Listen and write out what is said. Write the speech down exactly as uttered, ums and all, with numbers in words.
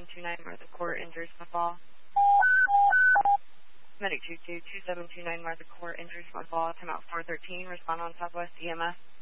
seven two nine Martha Court, injuries from fall. Medic two two, two seven two nine Martha Court, injuries from fall, time out four thirteen, respond on Southwest E M S.